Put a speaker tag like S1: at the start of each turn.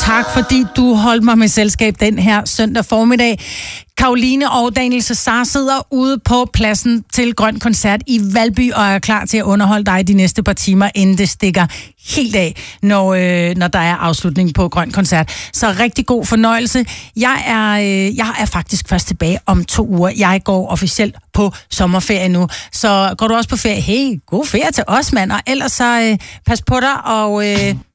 S1: tak, fordi du holdt mig med selskab den her søndag formiddag. Karoline og Daniel Cesar sidder ude på pladsen til Grøn Koncert i Valby og er klar til at underholde dig de næste par timer, inden det stikker helt af, når der er afslutning på Grøn Koncert. Så rigtig god fornøjelse. Jeg er faktisk først tilbage om 2 uger. Jeg går officielt på sommerferie nu. Så går du også på ferie? Hey, god ferie til os, mand. Og ellers så pas på dig, og